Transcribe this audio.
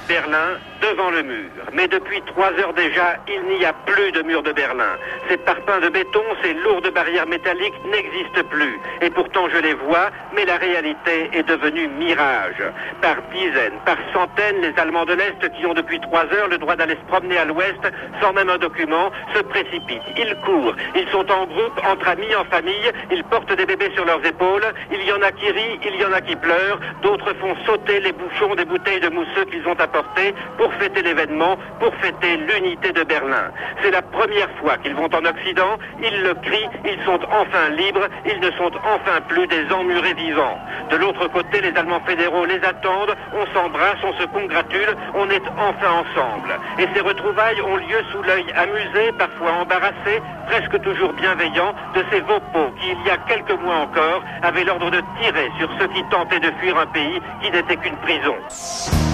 Berlin, devant le mur. Mais depuis 3 heures déjà, il n'y a plus de mur de Berlin. Ces parpaings de béton, ces lourdes barrières métalliques n'existent plus. Et pourtant je les vois, mais la réalité est devenue mirage. Par dizaines, par centaines, les Allemands de l'Est qui ont depuis 3 heures le droit d'aller se promener à l'Ouest sans même un document, se précipitent. Ils courent, ils sont en groupe, entre amis, en famille, ils portent des bébés sur leurs épaules, il y en a qui rient, il y en a qui pleurent, d'autres font sauter les bouchons des bouteilles de mousseux qu'ils ont apportés pour fêter l'événement, pour fêter l'unité de Berlin. C'est la première fois qu'ils vont en Occident, ils le crient, ils sont enfin libres, ils ne sont enfin plus des emmurés vivants. De l'autre côté, les Allemands fédéraux les attendent, on s'embrasse, on se congratule, on est enfin ensemble. Et ces retrouvailles ont lieu sous l'œil amusé, parfois embarrassé, presque toujours bienveillant, de ces Vaupeaux qui, il y a quelques mois encore, avaient l'ordre de tirer sur ceux qui tentaient de fuir un pays qui n'était qu'une prison.